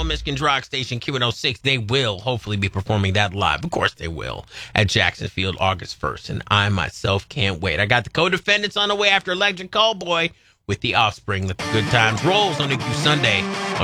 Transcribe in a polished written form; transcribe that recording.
Michigan's rock station, Q106. They will hopefully be performing that live. Of course they will. At Jackson Field, August 1st. And I myself can't wait. I got the Co-Defendants on the way after Electric Callboy with The Offspring. Let the good times roll on Sunday.